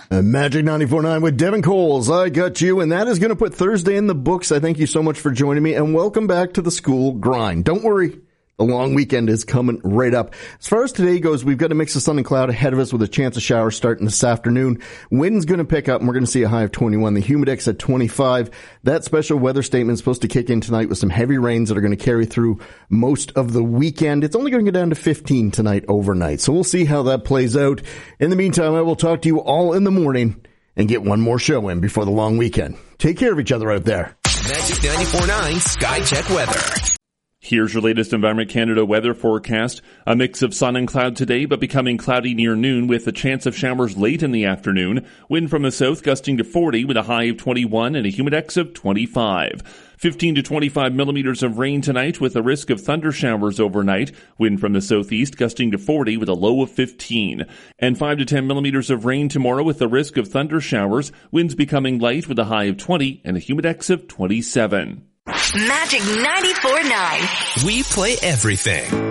Magic 94.9 with Devin Coles. I got you, and that is going to put Thursday in the books. I thank you so much for joining me, and welcome back to the school grind. Don't worry, the long weekend is coming right up. As far as today goes, we've got a mix of sun and cloud ahead of us with a chance of showers starting this afternoon. Wind's going to pick up, and we're going to see a high of 21. The humidex at 25. That special weather statement is supposed to kick in tonight with some heavy rains that are going to carry through most of the weekend. It's only going to go down to 15 tonight overnight, so we'll see how that plays out. In the meantime, I will talk to you all in the morning and get one more show in before the long weekend. Take care of each other out there. Magic 94.9 Sky Check Weather. Here's your latest Environment Canada weather forecast. A mix of sun and cloud today, but becoming cloudy near noon with a chance of showers late in the afternoon. Wind from the south gusting to 40 with a high of 21 and a humidex of 25. 15 to 25 millimeters of rain tonight with a risk of thunder showers overnight. Wind from the southeast gusting to 40 with a low of 15. And 5 to 10 millimeters of rain tomorrow with the risk of thunder showers. Winds becoming light with a high of 20 and a humidex of 27. Magic 94.9. We play everything.